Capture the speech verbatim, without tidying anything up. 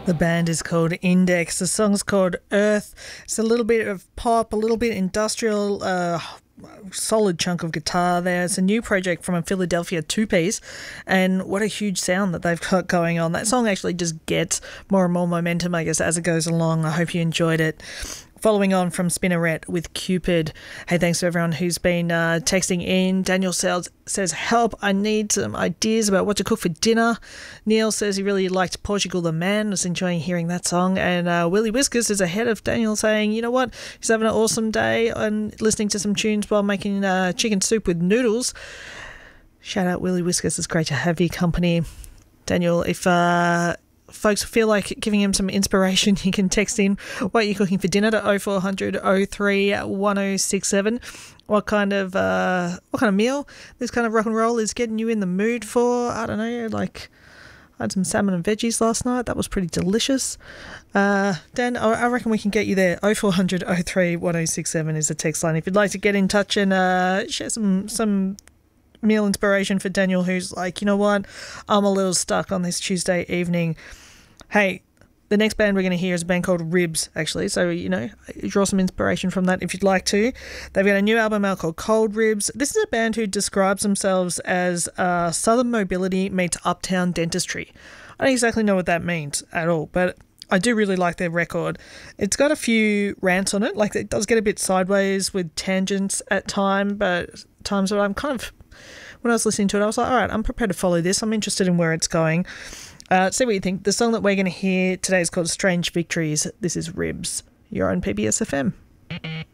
The band is called Index. The song's called Earth. It's a little bit of pop, a little bit industrial, uh, solid chunk of guitar there. It's a new project from a Philadelphia two-piece, and what a huge sound that they've got going on. That song actually just gets more and more momentum, I guess, as it goes along. I hope you enjoyed it. Following on from Spinneret with Cupid. Hey, thanks to everyone who's been uh, texting in. Daniel says, says, help, I need some ideas about what to cook for dinner. Neil says he really liked Portugal the Man, was enjoying hearing that song. And uh, Willie Whiskers is ahead of Daniel saying, you know what, he's having an awesome day and listening to some tunes while making uh, chicken soup with noodles. Shout out Willie Whiskers, it's great to have your company. Daniel, if... Uh, folks feel like giving him some inspiration, you can text in what you're cooking for dinner to oh four hundred oh three one oh six seven. What kind of uh, what kind of meal this kind of rock and roll is getting you in the mood for? I don't know, like I had some salmon and veggies last night. That was pretty delicious. Uh, Dan, I, I reckon we can get you there. oh four hundred oh three one oh six seven is the text line. If you'd like to get in touch and uh, share some some meal inspiration for Daniel, who's like, you know what, I'm a little stuck on this Tuesday evening. Hey, the next band we're going to hear is a band called Ribs, actually, so, you know, draw some inspiration from that if you'd like to. They've got a new album out called Cold Ribs. This is a band who describes themselves as uh, Southern Mobility meets Uptown Dentistry. I don't exactly know what that means at all, but I do really like their record. It's got a few rants on it, like it does get a bit sideways with tangents at time, but times where I'm kind of... When I was listening to it, I was like, all right, I'm prepared to follow this. I'm interested in where it's going. Uh, see what you think. The song that we're going to hear today is called Strange Victories. This is Ribs. You're on P B S F M.